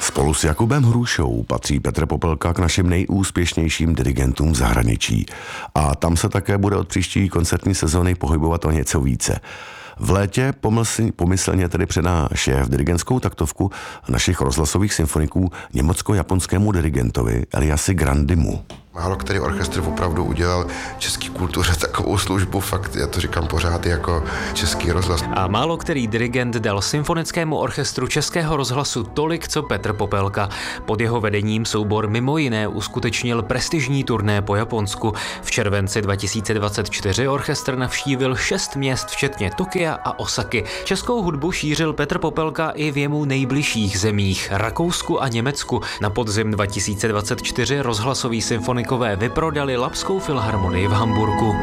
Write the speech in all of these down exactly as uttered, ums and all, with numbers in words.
Spolu s Jakubem Hrušou patří Petr Popelka k našim nejúspěšnějším dirigentům v zahraničí. A tam se také bude od příští koncertní sezony pohybovat o něco více. V létě pomyslně tedy předá šéf dirigentskou taktovku našich rozhlasových symfoniků německo-japonskému dirigentovi Eliasi Grandimu. Málo který orchestr opravdu udělal český kultuře takovou službu, fakt, já to říkám pořád, jako Český rozhlas. A málo který dirigent dal symfonickému orchestru Českého rozhlasu tolik, co Petr Popelka. Pod jeho vedením soubor mimo jiné uskutečnil prestižní turné po Japonsku. V červenci dva tisíce dvacet čtyři orchestr navštívil šest měst, včetně Tokia a Osaky. Českou hudbu šířil Petr Popelka i v jemu nejbližších zemích, Rakousku a Německu. Na podzim dva tisíce dvacet čtyři rozhlasový symfonik vyprodali Lapskou filharmonii v Hamburku.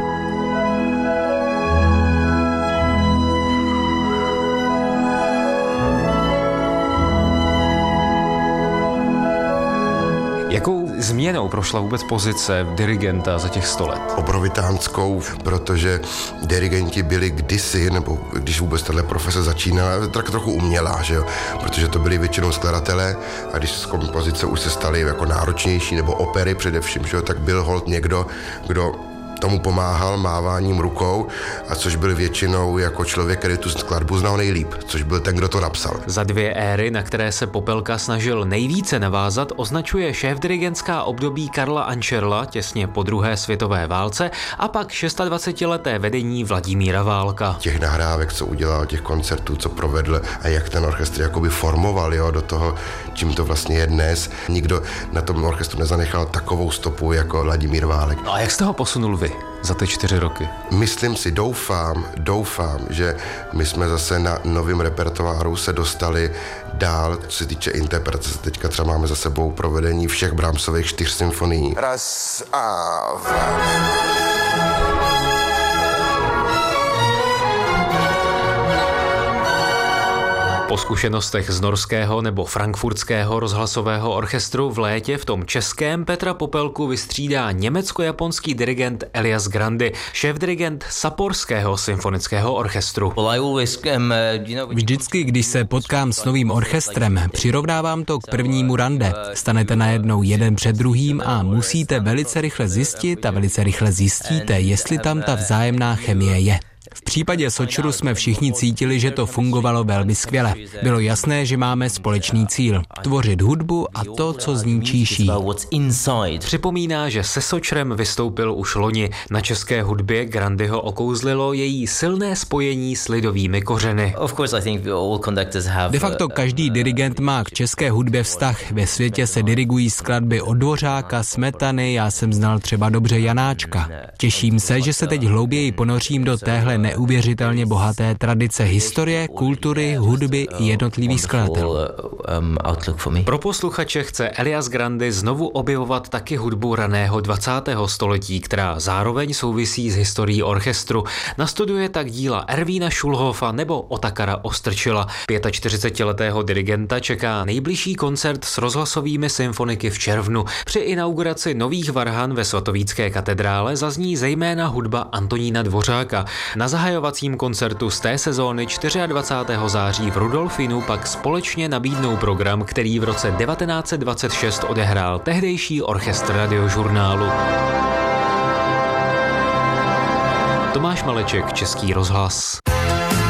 Jakou změnou prošla vůbec pozice dirigenta za těch sto let? Obrovitánskou, protože dirigenti byli kdysi, nebo když vůbec tato profese začínala, tak trochu umělá, že jo? Protože to byli většinou skladatelé a když z kompozice už se staly jako náročnější, nebo opery především, že jo? Tak byl holt někdo, kdo tomu pomáhal máváním rukou, a což byl většinou jako člověk, který tu skladbu znal nejlíp, což byl ten, kdo to napsal. Za dvě éry, na které se Popelka snažil nejvíce navázat, označuje šéfdirigentská období Karla Ančerla těsně po druhé světové válce a pak dvacetišestileté vedení Vladimíra Válka. Těch nahrávek, co udělal, těch koncertů, co provedl a jak ten orchestr jakoby formoval, jo, do toho, čím to vlastně je dnes. Nikdo na tom orchestru nezanechal takovou stopu jako Vladimír Válek. No a jak jste ho posunul vy za ty čtyři roky? Myslím si, doufám, doufám, že my jsme zase na novém repertoáru se dostali dál, co se týče interpretace. Teďka třeba máme za sebou provedení všech Brahmsových čtyř symfonií. Raz a Po zkušenostech z norského nebo frankfurtského rozhlasového orchestru v létě v tom českém Petra Popelku vystřídá německo-japonský dirigent Elias Grandi, šéfdirigent Saporského symfonického orchestru. Vždycky, když se potkám s novým orchestrem, přirovnávám to k prvnímu rande. Stanete najednou jeden před druhým a musíte velice rychle zjistit a velice rychle zjistíte, jestli tam ta vzájemná chemie je. V případě Sočru jsme všichni cítili, že to fungovalo velmi skvěle. Bylo jasné, že máme společný cíl – tvořit hudbu a to, co z ní číší. Připomíná, že se Sočrem vystoupil už loni. Na české hudbě Grandiho okouzlilo její silné spojení s lidovými kořeny. De facto každý dirigent má k české hudbě vztah. Ve světě se dirigují skladby od Dvořáka, Smetany, já jsem znal třeba dobře Janáčka. Těším se, že se teď hlouběji ponořím do téhle neuvěřitelně bohaté tradice historie, kultury, hudby i jednotlivých skladatelů. Pro posluchače chce Elias Grandi znovu objevovat taky hudbu raného dvacátého století, která zároveň souvisí s historií orchestru. Nastuduje tak díla Ervína Schulhofa nebo Otakara Ostrčila. čtyřicetiletého dirigenta čeká nejbližší koncert s rozhlasovými symfoniky v červnu. Při inauguraci nových varhan ve Svatovícké katedrále zazní zejména hudba Antonína Dvořáka. Na zahajovacím koncertu z té sezóny dvacátého čtvrtého září v Rudolfinu pak společně nabídnou program, který v roce devatenáct set dvacet šest odehrál tehdejší orchestr Radiožurnálu. Tomáš Maleček, Český rozhlas.